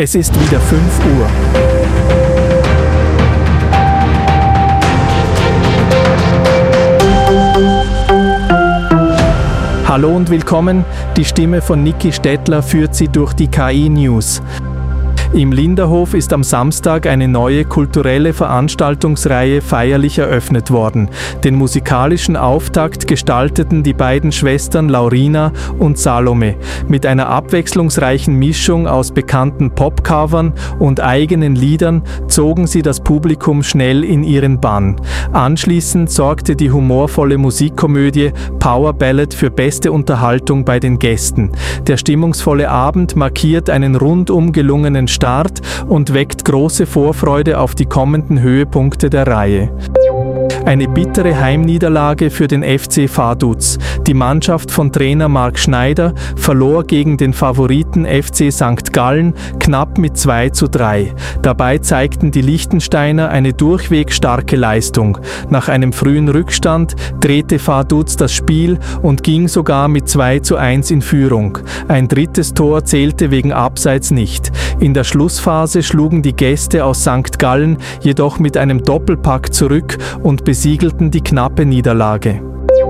Es ist wieder 5 Uhr. Hallo und willkommen, die Stimme von Niki Stettler führt Sie durch die KI-News. Im Linderhof ist am Samstag eine neue kulturelle Veranstaltungsreihe feierlich eröffnet worden. Den musikalischen Auftakt gestalteten die beiden Schwestern Laurina und Salome. Mit einer abwechslungsreichen Mischung aus bekannten Popcovern und eigenen Liedern zogen sie das Publikum schnell in ihren Bann. Anschließend sorgte die humorvolle Musikkomödie Power Ballad für beste Unterhaltung bei den Gästen. Der stimmungsvolle Abend markiert einen rundum gelungenen Start und weckt große Vorfreude auf die kommenden Höhepunkte der Reihe. Eine bittere Heimniederlage für den FC Vaduz. Die Mannschaft von Trainer Marc Schneider verlor gegen den Favoriten FC St. Gallen knapp mit 2:3. Dabei zeigten die Liechtensteiner eine durchweg starke Leistung. Nach einem frühen Rückstand drehte Vaduz das Spiel und ging sogar mit 2:1 in Führung. Ein drittes Tor zählte wegen Abseits nicht. In der Schlussphase schlugen die Gäste aus St. Gallen jedoch mit einem Doppelpack zurück und besiegelten die knappe Niederlage.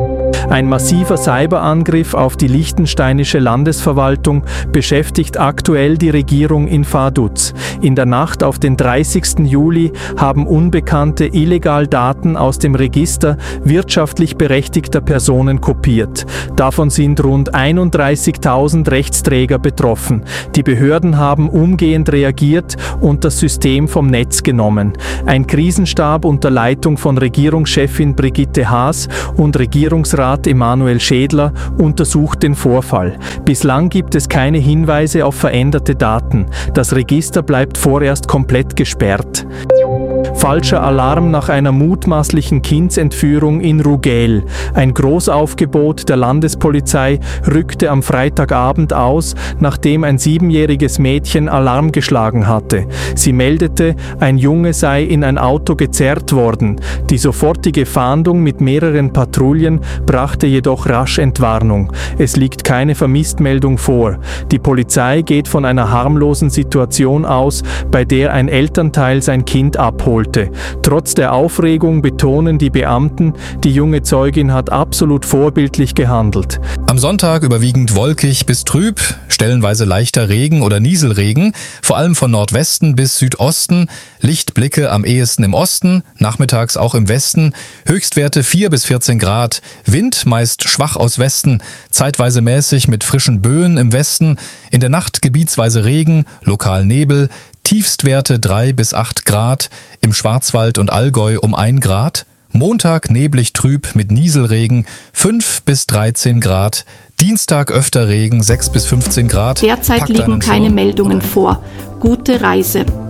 Ein massiver Cyberangriff auf die liechtensteinische Landesverwaltung beschäftigt aktuell die Regierung in Vaduz. In der Nacht auf den 30. Juli haben Unbekannte illegal Daten aus dem Register wirtschaftlich berechtigter Personen kopiert. Davon sind rund 31.000 Rechtsträger betroffen. Die Behörden haben umgehend reagiert und das System vom Netz genommen. Ein Krisenstab unter Leitung von Regierungschefin Brigitte Haas und Regierungsrat Emanuel Schädler untersucht den Vorfall. Bislang gibt es keine Hinweise auf veränderte Daten. Das Register bleibt vorerst komplett gesperrt. Falscher Alarm nach einer mutmaßlichen Kindsentführung in Rugel. Ein Großaufgebot der Landespolizei rückte am Freitagabend aus, nachdem ein 7-jähriges Mädchen Alarm geschlagen hatte. Sie meldete, ein Junge sei in ein Auto gezerrt worden. Die sofortige Fahndung mit mehreren Patrouillen brachte jedoch rasch Entwarnung. Es liegt keine Vermisstmeldung vor. Die Polizei geht von einer harmlosen Situation aus, bei der ein Elternteil sein Kind abholte. Trotz der Aufregung betonen die Beamten, die junge Zeugin hat absolut vorbildlich gehandelt. Am Sonntag überwiegend wolkig bis trüb, stellenweise leichter Regen oder Nieselregen, vor allem von Nordwesten bis Südosten, Lichtblicke am ehesten im Osten, nachmittags auch im Westen, Höchstwerte 4 bis 14 Grad, Wind meist schwach aus Westen, zeitweise mäßig mit frischen Böen im Westen, in der Nacht gebietsweise Regen, lokal Nebel, Tiefstwerte 3 bis 8 Grad, im Schwarzwald und Allgäu um 1 Grad, Montag neblig trüb mit Nieselregen 5 bis 13 Grad, Dienstag öfter Regen 6 bis 15 Grad. Derzeit liegen keine Meldungen vor. Gute Reise.